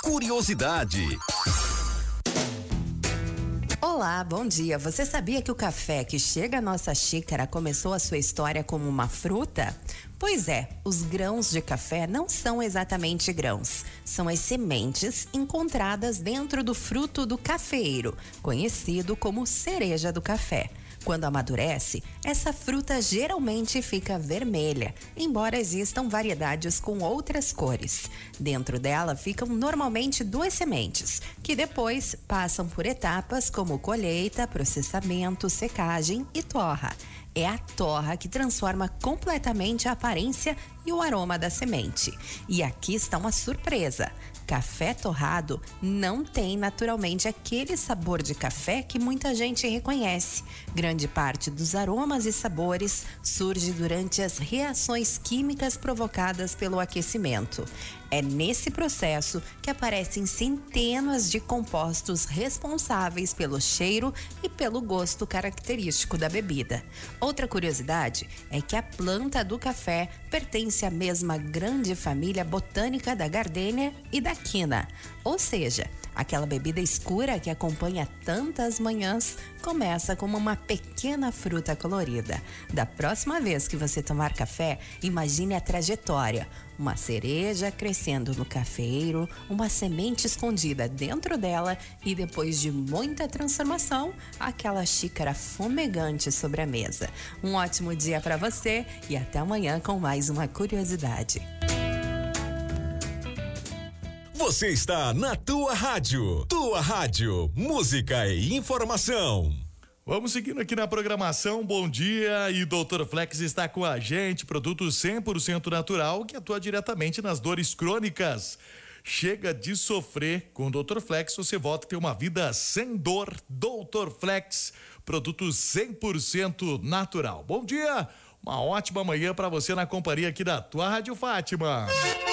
Curiosidade. Olá, bom dia. Você sabia que o café que chega à nossa xícara começou a sua história como uma fruta? Pois é, os grãos de café não são exatamente grãos. São as sementes encontradas dentro do fruto do cafeiro, conhecido como cereja do café. Quando amadurece, essa fruta geralmente fica vermelha, embora existam variedades com outras cores. Dentro dela ficam normalmente 2 sementes, que depois passam por etapas como colheita, processamento, secagem e torra. É a torra que transforma completamente a aparência e o aroma da semente. E aqui está uma surpresa. Café torrado não tem naturalmente aquele sabor de café que muita gente reconhece. Grande parte dos aromas e sabores surge durante as reações químicas provocadas pelo aquecimento. É nesse processo que aparecem centenas de compostos responsáveis pelo cheiro e pelo gosto característico da bebida. Outra curiosidade é que a planta do café pertence à mesma grande família botânica da gardênia e da quina, ou seja, aquela bebida escura que acompanha tantas manhãs começa como uma pequena fruta colorida. Da próxima vez que você tomar café, imagine a trajetória. Uma cereja crescendo no cafeiro, uma semente escondida dentro dela e depois de muita transformação, aquela xícara fumegante sobre a mesa. Um ótimo dia para você e até amanhã com mais uma curiosidade. Você está na Tua Rádio. Tua Rádio, música e informação. Vamos seguindo aqui na programação, bom dia, e Dr. Flex está com a gente, produto 100% natural que atua diretamente nas dores crônicas. Chega de sofrer, com o Dr. Flex você volta a ter uma vida sem dor. Dr. Flex, produto 100% natural. Bom dia, uma ótima manhã para você na companhia aqui da Tua Rádio Fátima.